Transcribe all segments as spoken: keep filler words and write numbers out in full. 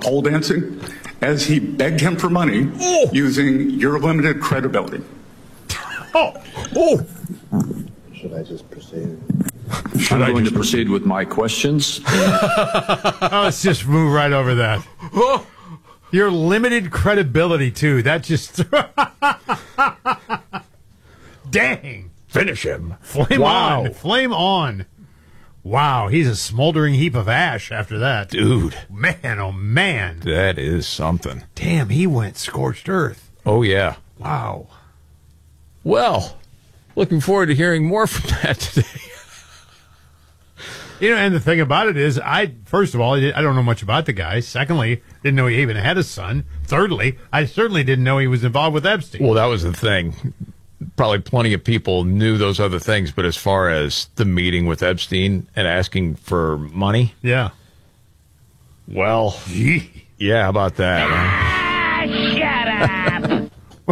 pole dancing as he begged him for money oh. using your limited credibility. Oh, oh. Should I just proceed? Should I'm I going to proceed with my questions. Oh, let's just move right over that. Oh. Your limited credibility, too. That just... Dang. Finish him. Flame wow. on. Flame on. Wow, he's a smoldering heap of ash after that. Dude. Man, oh, man. That is something. Damn, he went scorched earth. Oh, yeah. Wow. Well, looking forward to hearing more from that today. You know, and the thing about it is, I first of all, I don't know much about the guy. Secondly, didn't know he even had a son. Thirdly, I certainly didn't know he was involved with Epstein. Well, that was the thing. Probably plenty of people knew those other things, but as far as the meeting with Epstein and asking for money, yeah. Well, yeah, how about that? Ah, shut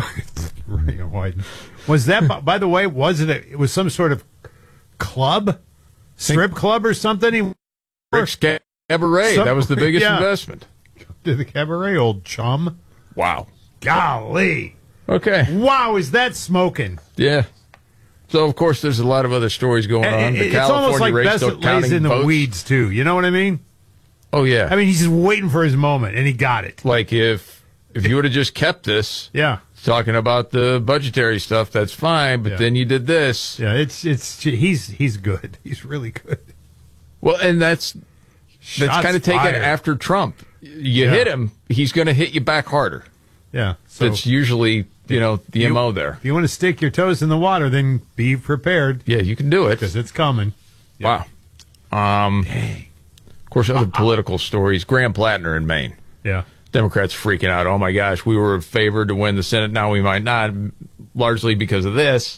up. Was that, by the way, was it a, it was some sort of club? Strip club or something? He, Rick's Cabaret. Some, that was the biggest yeah. investment. To the Cabaret, old chum. Wow. Golly. Okay. Wow, is that smoking? Yeah. So, of course, there's a lot of other stories going and, on. The it's California almost like race Best still lays in the votes. weeds, too. You know what I mean? Oh, yeah. I mean, he's just waiting for his moment, and he got it. Like, if if you would have just kept this. Yeah. Talking about the budgetary stuff, that's fine, but yeah. then you did this. Yeah, it's it's he's he's good. He's really good. Well, and that's Shots that's kind of taken fired. after Trump. You yeah. hit him, he's going to hit you back harder. Yeah, so that's usually you know the you, M O there. If you want to stick your toes in the water, then be prepared. Yeah, you can do it because it's coming. Yeah. Wow. Um, Dang. Of course, other political stories. Graham Plattner in Maine. Yeah. Democrats freaking out. Oh, my gosh, we were favored to win the Senate. Now we might not, largely because of this.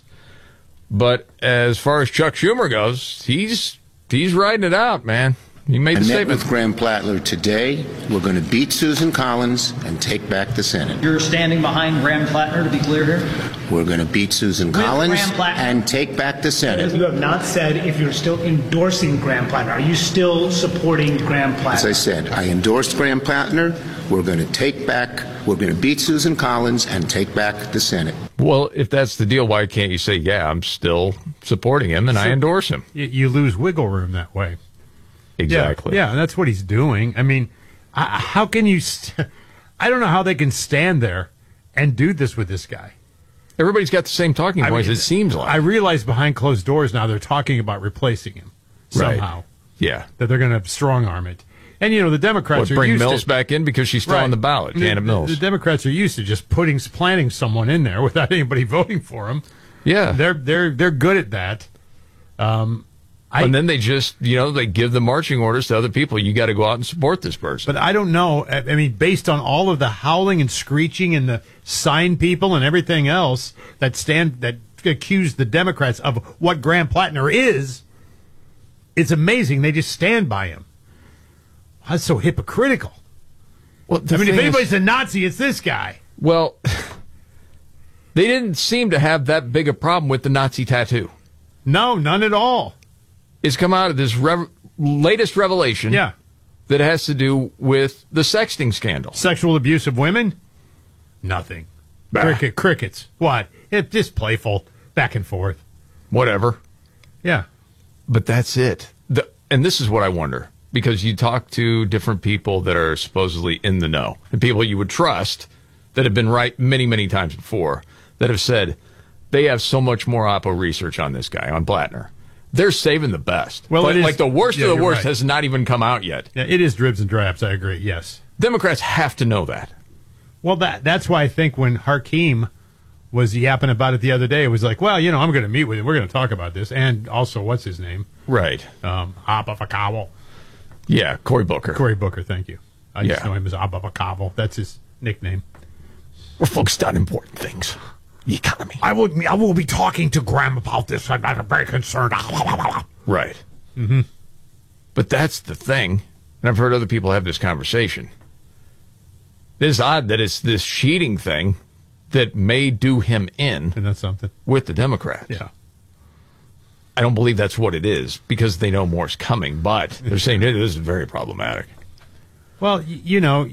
But as far as Chuck Schumer goes, he's he's riding it out, man. He made I the met statement. with Graham Plattner today. We're going to beat Susan Collins and take back the Senate. You're standing behind Graham Plattner, to be clear here? We're going to beat Susan With Collins Graham and take back the Senate. You have not said if you're still endorsing Graham Plattner. Are you still supporting Graham Plattner? As I said, I endorsed Graham Plattner. We're going to take back, we're going to beat Susan Collins and take back the Senate. Well, if that's the deal, why can't you say, yeah, I'm still supporting him and so I endorse him? You, you lose wiggle room that way. Exactly. Yeah, yeah, that's what he's doing. I mean, I, how can you... St- I don't know how they can stand there and do this with this guy. Everybody's got the same talking points, I mean, it seems like. I realize behind closed doors now they're talking about replacing him somehow. Right. Yeah. That they're going to strong-arm it. And, you know, the Democrats what, are bring used Mills to, back in because she's still right. on the ballot, Janet the, Mills. The, the Democrats are used to just putting, planting someone in there without anybody voting for them. Yeah. They're, they're, they're good at that. Um... I, and then they just, you know, they give the marching orders to other people. You got to go out and support this person. But I don't know. I mean, based on all of the howling and screeching and the sign people and everything else that stand that accuse the Democrats of what Graham Plattner is, it's amazing they just stand by him. That's so hypocritical. Well, I mean, if is, anybody's a Nazi, it's this guy. Well, they didn't seem to have that big a problem with the Nazi tattoo. No, none at all. It's come out of this rev- latest revelation yeah. that has to do with the sexting scandal. Sexual abuse of women? Nothing. Bah. Cricket, crickets. What? It's just playful, back and forth. Whatever. Yeah. But that's it. The, and this is what I wonder, because you talk to different people that are supposedly in the know, and people you would trust that have been right many, many times before, that have said they have so much more Oppo research on this guy, on Plattner. They're saving the best. Well, but it is, like the worst yeah, of the worst right. has not even come out yet. Yeah, it is dribs and drabs, I agree, yes. Democrats have to know that. Well, that that's why I think when Hakeem was yapping about it the other day, it was like, well, you know, I'm going to meet with him. We're going to talk about this. And also, what's his name? Right. Um, Abba Fakawal. Yeah, Cory Booker. Cory Booker, thank you. I yeah. just know him as Abba Fakawal. That's his nickname. We're focused on important things. The economy. I will, I will be talking to Graham about this. I'm very concerned. Right. Mm-hmm. But that's the thing, and I've heard other people have this conversation. It's odd that it's this cheating thing that may do him in. And that's something. With the Democrats. Yeah. I don't believe that's what it is, because they know more's coming, but they're saying it is very problematic. Well, you know,